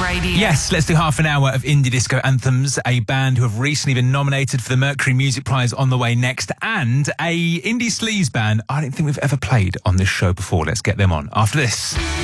Radio. Yes, let's do half an hour of indie disco anthems. A band who have recently been nominated for the Mercury Music Prize on the way next, and a indie sleaze band I don't think we've ever played on this show before. Let's get them on after this.